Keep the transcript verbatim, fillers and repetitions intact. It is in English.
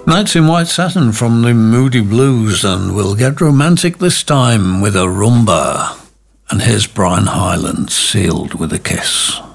Nights in White Satin from the Moody Blues, and we'll get romantic this time with a rumba. And here's Brian Hyland, Sealed with a Kiss.